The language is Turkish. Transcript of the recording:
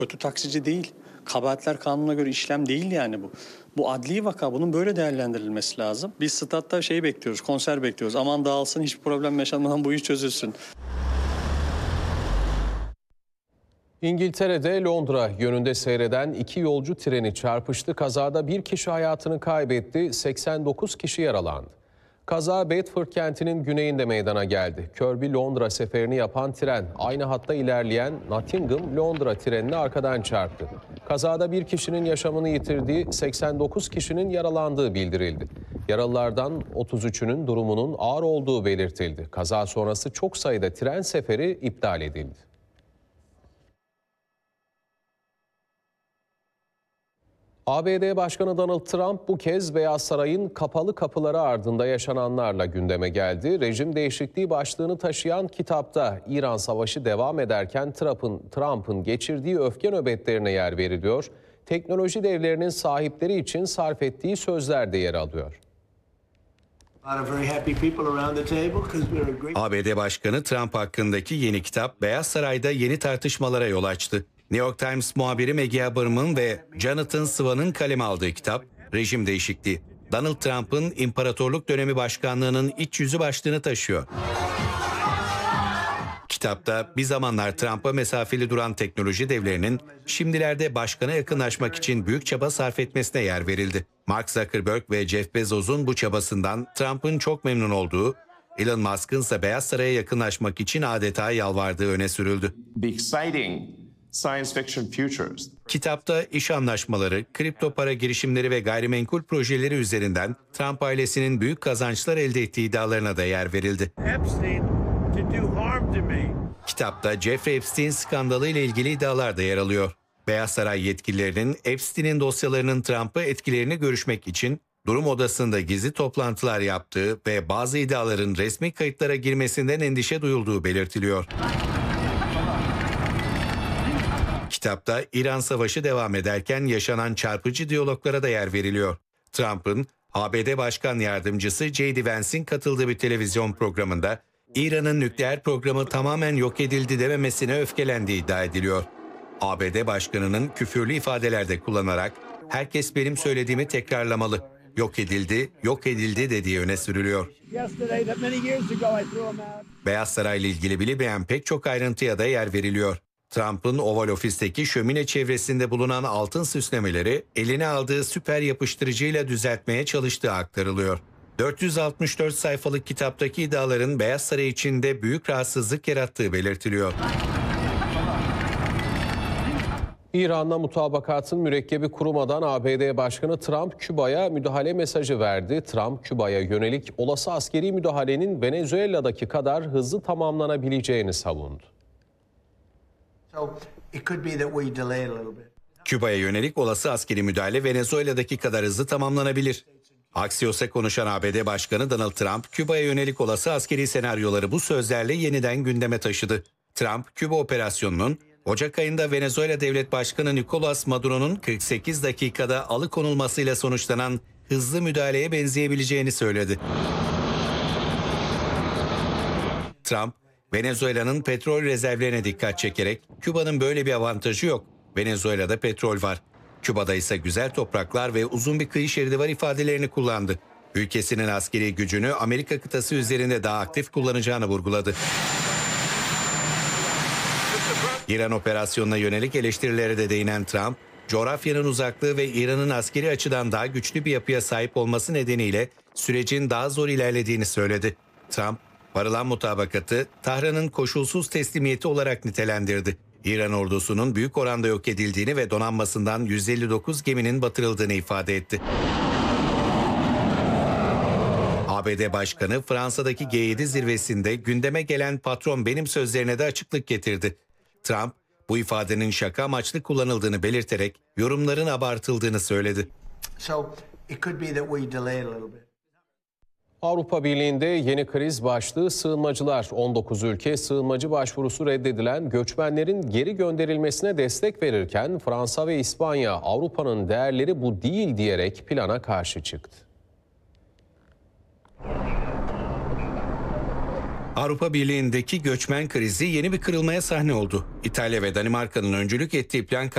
Kötü taksici değil. Kabahatler kanununa göre işlem değil yani bu. Bu adli vaka, bunun böyle değerlendirilmesi lazım. Biz statta şey bekliyoruz, konser bekliyoruz. Aman dağılsın, hiçbir problem yaşanmadan bu iş çözülsün. İngiltere'de Londra yönünde seyreden iki yolcu treni çarpıştı. Kazada bir kişi hayatını kaybetti, 89 kişi yaralandı. Kaza Bedford kentinin güneyinde meydana geldi. Kirby-Londra seferini yapan tren aynı hatta ilerleyen Nottingham-Londra trenine arkadan çarptı. Kazada bir kişinin yaşamını yitirdiği, 89 kişinin yaralandığı bildirildi. Yaralılardan 33'ünün durumunun ağır olduğu belirtildi. Kaza sonrası çok sayıda tren seferi iptal edildi. ABD Başkanı Donald Trump bu kez Beyaz Saray'ın kapalı kapıları ardında yaşananlarla gündeme geldi. Rejim değişikliği başlığını taşıyan kitapta İran Savaşı devam ederken Trump'ın geçirdiği öfke nöbetlerine yer veriliyor. Teknoloji devlerinin sahipleri için sarf ettiği sözler de yer alıyor. ABD Başkanı Trump hakkındaki yeni kitap Beyaz Saray'da yeni tartışmalara yol açtı. New York Times muhabiri Maggie Haberman ve Jonathan Swann'ın kaleme aldığı kitap Rejim Değişikliği. Donald Trump'ın İmparatorluk Dönemi Başkanlığı'nın iç yüzü başlığını taşıyor. Kitapta bir zamanlar Trump'a mesafeli duran teknoloji devlerinin şimdilerde başkana yakınlaşmak için büyük çaba sarf etmesine yer verildi. Mark Zuckerberg ve Jeff Bezos'un bu çabasından Trump'ın çok memnun olduğu, Elon Musk'ın ise Beyaz Saray'a yakınlaşmak için adeta yalvardığı öne sürüldü. Kitapta iş anlaşmaları, kripto para girişimleri ve gayrimenkul projeleri üzerinden Trump ailesinin büyük kazançlar elde ettiği iddialarına da yer verildi. Kitapta Jeffrey Epstein skandalı ile ilgili iddialar da yer alıyor. Beyaz Saray yetkililerinin Epstein'in dosyalarının Trump'a etkilerini görüşmek için durum odasında gizli toplantılar yaptığı ve bazı iddiaların resmi kayıtlara girmesinden endişe duyulduğu belirtiliyor. Kitapta İran Savaşı devam ederken yaşanan çarpıcı diyaloglara da yer veriliyor. Trump'ın ABD Başkan Yardımcısı J.D. Vance'in katıldığı bir televizyon programında İran'ın nükleer programı tamamen yok edildi dememesine öfkelendiği iddia ediliyor. ABD Başkanı'nın küfürlü ifadelerde kullanarak herkes benim söylediğimi tekrarlamalı, yok edildi dediği öne sürülüyor. Beyaz Saray'la ilgili bilinmeyen pek çok ayrıntıya da yer veriliyor. Trump'ın Oval Ofis'teki şömine çevresinde bulunan altın süslemeleri eline aldığı süper yapıştırıcıyla düzeltmeye çalıştığı aktarılıyor. 464 sayfalık kitaptaki iddiaların Beyaz Saray içinde büyük rahatsızlık yarattığı belirtiliyor. İran'la mutabakatın mürekkebi kurumadan ABD Başkanı Trump Küba'ya müdahale mesajı verdi. Trump, Küba'ya yönelik olası askeri müdahalenin Venezuela'daki kadar hızlı tamamlanabileceğini savundu. Küba'ya yönelik olası askeri müdahale Venezuela'daki kadar hızlı tamamlanabilir. Axios'a konuşan ABD Başkanı Donald Trump, Küba'ya yönelik olası askeri senaryoları bu sözlerle yeniden gündeme taşıdı. Trump, Küba operasyonunun Ocak ayında Venezuela Devlet Başkanı Nicolas Maduro'nun 48 dakikada alıkonulmasıyla sonuçlanan hızlı müdahaleye benzeyebileceğini söyledi. Trump, Venezuela'nın petrol rezervlerine dikkat çekerek Küba'nın böyle bir avantajı yok. Venezuela'da petrol var. Küba'da ise güzel topraklar ve uzun bir kıyı şeridi var ifadelerini kullandı. Ülkesinin askeri gücünü Amerika kıtası üzerinde daha aktif kullanacağını vurguladı. İran operasyonuna yönelik eleştirilere de değinen Trump, coğrafyanın uzaklığı ve İran'ın askeri açıdan daha güçlü bir yapıya sahip olması nedeniyle sürecin daha zor ilerlediğini söyledi. Trump, varılan mutabakatı Tahran'ın koşulsuz teslimiyeti olarak nitelendirdi. İran ordusunun büyük oranda yok edildiğini ve donanmasından 159 geminin batırıldığını ifade etti. ABD Başkanı Fransa'daki G7 zirvesinde gündeme gelen patron benim sözlerine de açıklık getirdi. Trump, bu ifadenin şaka amaçlı kullanıldığını belirterek yorumların abartıldığını söyledi. Avrupa Birliği'nde yeni kriz başlığı sığınmacılar. 19 ülke sığınmacı başvurusu reddedilen göçmenlerin geri gönderilmesine destek verirken Fransa ve İspanya Avrupa'nın değerleri bu değil diyerek plana karşı çıktı. Avrupa Birliği'ndeki göçmen krizi yeni bir kırılmaya sahne oldu. İtalya ve Danimarka'nın öncülük ettiği plan